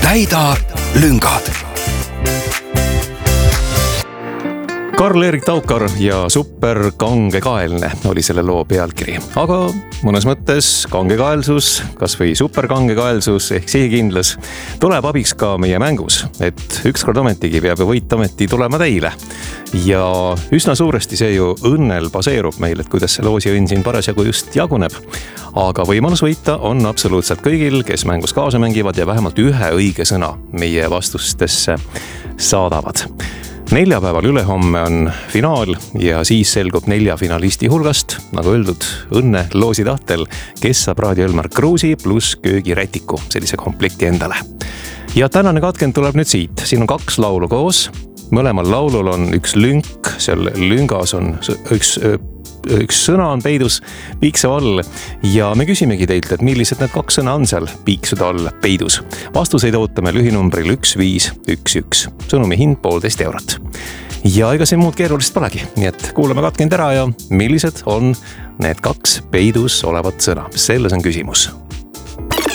täida lüngad. Karl-Erik Taukar ja superkangekaelne oli selle loo pealkiri, aga mõnes mõttes kangekaelsus, kas või superkangekaelsus ehk sihikindlus tuleb abiks ka meie mängus, et ükskord ometigi peab ju võit ometi tulema teile. Ja üsna suuresti see ju õnnel baseerub meil, et kuidas see loosiõnn siin parasjagu just jaguneb. Aga võimalus võita on absoluutselt kõigil, kes mängus kaasa mängivad ja vähemalt ühe õige sõna meie vastustesse saadavad. Neljapäeval ülehomme on finaal ja siis selgub 4 finalisti hulgast, nagu öeldud, õnne loosi tahtel, kes saab Raadio Elmar Kruusi pluss köögirätiku, sellise komplekti endale. Ja tänane katkend tuleb nüüd siit. Siin on 2 laulu koos. Mõlemal laulul on üks lünk, seal lüngas on üks sõna on peidus piiksu all ja me küsimegi teilt, et millised need 2 sõna on seal piiksude all peidus. Vastuseid ootame lühinumbril 1511. Sõnumi hind 1,5 eurot. Ja ega siin muud keerulist polegi, nii et kuulame katkend ära ja millised on need 2 peidus olevat sõna. Selles on küsimus.